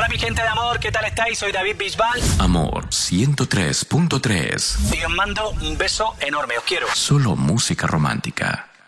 mi gente de amor, ¿qué tal estáis? Soy David Bisbal. Amor 103.3. Y os mando un beso enorme, os quiero. Solo música romántica.